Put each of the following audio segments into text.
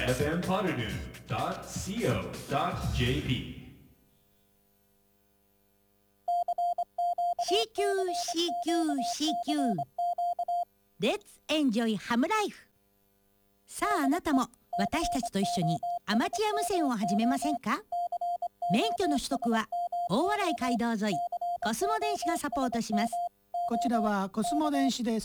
fmpoddernoon.co.jp CQCQCQ Let's Enjoy Ham Life。 さああなたも私たちと一緒にアマチュア無線を始めませんか？免許の取得は大洗街道沿いコスモ電子がサポートします。 こちらはコスモ電子です。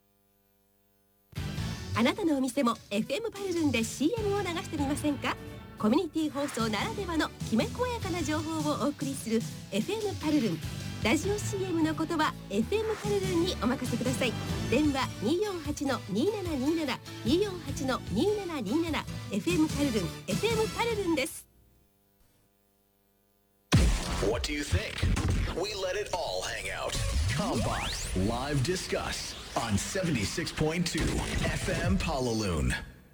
あなたのお店も FM パルルンで CM を流してみませんか？コミュニティ放送ならではのきめ細やかな情報をお送りする FM パルルン。ラジオ CM のことは FM パルルンにお任せください。電話 248-2727 248-2727 FM パルルン FM パルルンです。 What do you think? We let it all hang out. Combox Live Discuss on 76.2 FM Palaloon。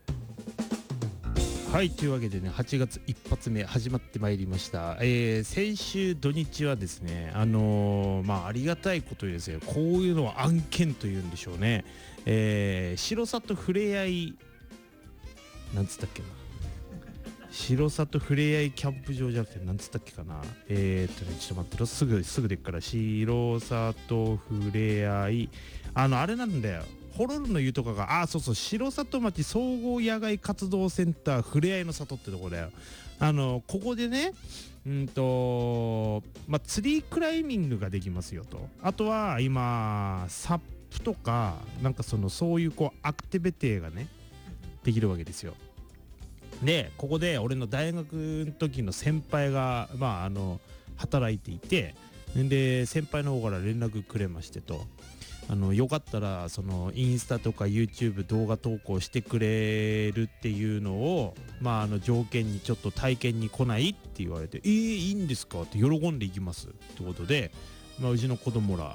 はい、というわけでね、8月一発目始まってまいりました。先週土日はですね、ありがたいことにですね、こういうのは案件というんでしょうね。城里ふれあいなんつったっけな、城里ふれあいキャンプ場じゃなくてなんつったっけかな。ちょっと待ってろ、すぐでっから、城里ふれあい、あれなんだよ、ホロルの湯とかが、そうそう、城里町総合野外活動センターふれあいの里ってとこだよ。ここでね、ツリークライミングができますよと。あとは今サップとかなんかそういうアクティビティがねできるわけですよ。でここで俺の大学の時の先輩が働いていて、で先輩の方から連絡くれましてと、よかったらインスタとか YouTube 動画投稿してくれるっていうのを条件にちょっと体験に来ないって言われて、いいんですかって喜んでいきますってことで、うちの子供ら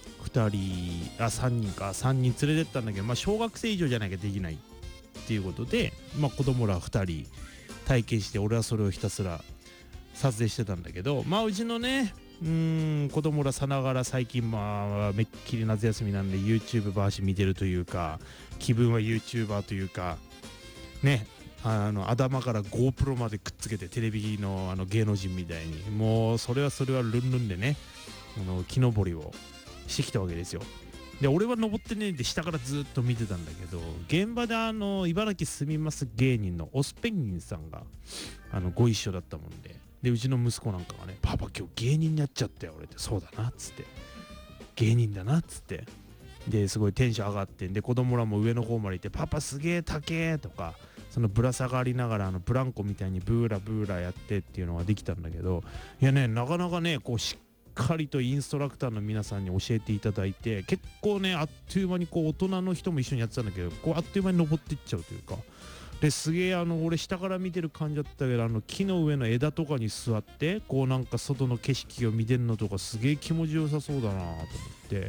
3人連れてったんだけど、小学生以上じゃなきゃできないっていうことで、子供ら2人体験して、俺はそれをひたすら撮影してたんだけど、うちのね子供らさながら最近めっきり夏休みなんで YouTube 話見てるというか、気分は YouTuber というかね、頭から GoPro までくっつけてテレビの芸能人みたいに、もうそれはルンルンでね、木登りをしてきたわけですよ。で俺は登ってねえで下からずっと見てたんだけど、現場で茨城住みます芸人のオスペンギンさんがご一緒だったもんで、うちの息子なんかがね、パパ今日芸人になっちゃったよ俺って、そうだなっつって、芸人だなっつって、ですごいテンション上がって、で子供らも上の方まで行って、パパすげえ高えとか、ぶら下がりながらブランコみたいにブーラブーラやってっていうのができたんだけど、いやね、なかなかねしっかりとインストラクターの皆さんに教えていただいて、結構ねあっという間に大人の人も一緒にやってたんだけど、あっという間に登っていっちゃうというか、ですげえ俺下から見てる感じだったけど、木の上の枝とかに座ってなんか外の景色を見てるのとかすげえ気持ちよさそうだなと思って、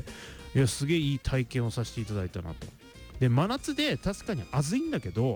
いやすげえいい体験をさせていただいたなと。で真夏で確かに暑いんだけど、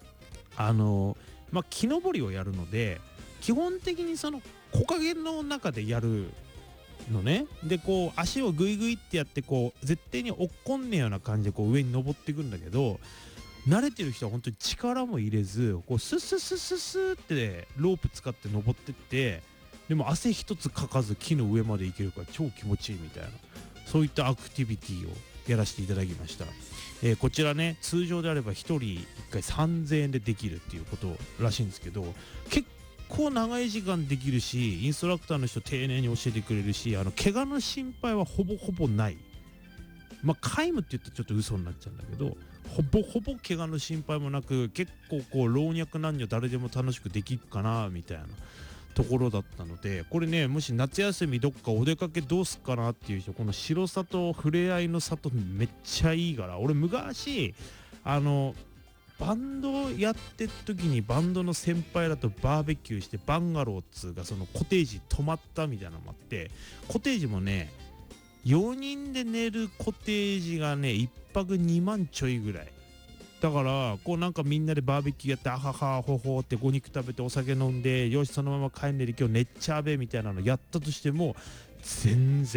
木登りをやるので基本的に木陰の中でやるのね。で足をグイグイってやって絶対に落っこんねえような感じで上に登っていくんだけど、慣れてる人は本当に力も入れずスッスッスッスッスッってロープ使って登ってって、でも汗一つかかず木の上まで行けるから超気持ちいいみたいな、そういったアクティビティをやらせていただきました。こちらね通常であれば1人1回3000円でできるっていうことらしいんですけど、結構長い時間できるし、インストラクターの人丁寧に教えてくれるし、怪我の心配はほぼほぼない。皆無って言ったらちょっと嘘になっちゃうんだけど、ほぼほぼ怪我の心配もなく、結構老若男女誰でも楽しくできるかなみたいなところだったので、これねもし夏休みどっかお出かけどうすっかなっていう人、この城里ふれあいの里めっちゃいいから。俺昔バンドやってる時にバンドの先輩らとバーベキューして、バンガローっつうかコテージ泊まったみたいなのもあって、コテージもね4人で寝るコテージがね1泊2万ちょいぐらいだから、なんかみんなでバーベキューやって、あははほほってお肉食べてお酒飲んで、よしそのまま帰んねで今日寝っちゃべみたいなのやったとしても全然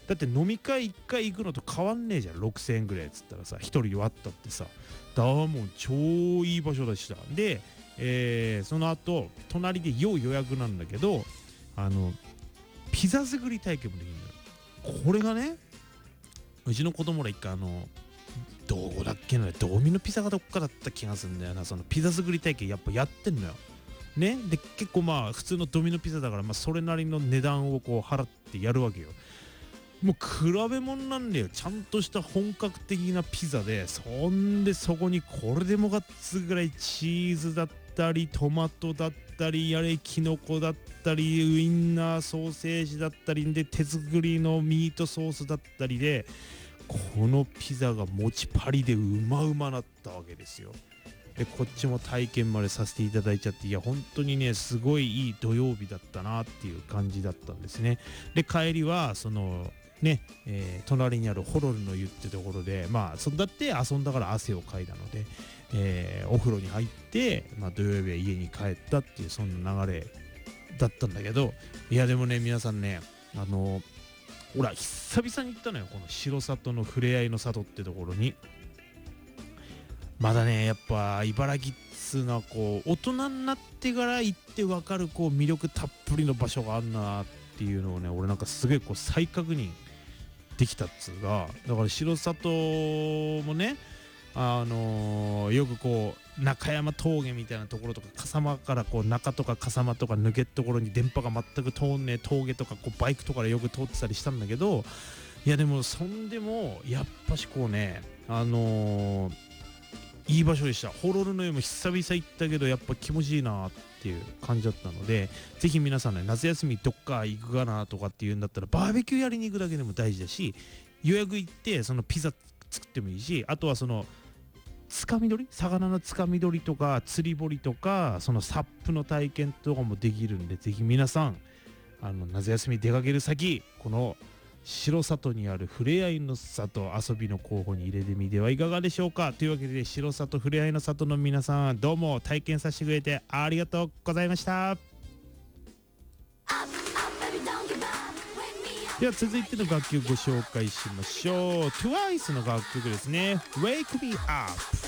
だって飲み会1回行くのと変わんねえじゃん。6000円ぐらいっつったらさ、1人割ったってさ、だからもう超いい場所でした。で、その後隣で予約なんだけど、ピザ作り体験もできるのよ。これがね、うちの子供ら一回どこだっけな、ドミノピザがどっかだった気がするんだよな。そのピザ作り体験やっぱやってんのよね。で結構まあ普通のドミノピザだから、まあそれなりの値段をこう払ってやるわけよ。もう比べ物なんだよ。ちゃんとした本格的なピザで、そんでそこにこれでもかっつぐらいチーズだったりトマトだったりキノコだったりウインナーソーセージだったりで手作りのミートソースだったりで、このピザがもちパリでうまなったわけですよ。でこっちも体験までさせていただいちゃって、いや本当にねすごいいい土曜日だったなっていう感じだったんですね。で帰りはそのね、隣にあるホロルの湯ってところで、まあそんだって遊んだから汗をかいたので、お風呂に入って、まあ、土曜日は家に帰ったっていうそんな流れだったんだけど、いやでもね皆さんね、ほら久々に行ったのよ、この城里のふれあいの里ってところに。まだねやっぱ茨城っつうのはこう大人になってから行って分かるこう魅力たっぷりの場所があるなっていうのをね、俺なんかすげえこう再確認できたっつうが、だから城里もね、よくこう中山峠みたいなところとか、笠間からこう中とか笠間とか抜けるところに電波が全く通んねえ峠とかこうバイクとかでよく通ってたりしたんだけど、いやでもそんでもやっぱしこうねいい場所でした。ホロルの湯も久々行ったけどやっぱ気持ちいいなっていう感じだったので、ぜひ皆さんね夏休みどっか行くかなとかっていうんだったらバーベキューやりに行くだけでも大事だし、予約行ってそのピザ作ってもいいし、あとはそのつかみ取り、魚のつかみ取りとか釣り堀とかそのサップの体験とかもできるんで、ぜひ皆さん夏休み出かける先、この城里にあるふれあいの里遊びの候補に入れてみてはいかがでしょうか。というわけで城里ふれあいの里の皆さん、どうも体験させてくれてありがとうございました。では続いての楽曲ご紹介しましょう。 TWICE の楽曲ですね。 Wake Me Up。